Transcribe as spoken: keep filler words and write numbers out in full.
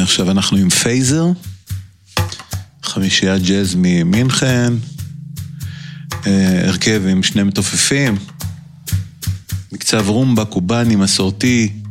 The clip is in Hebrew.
עכשיו אנחנו עם פייזר, חמישיית ג'אז ממינכן, הרכב עם שני מתופפים, מקצב רומבה, קובני, מסורתי,